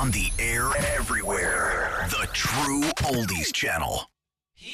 On the air everywhere. The True Oldies Channel.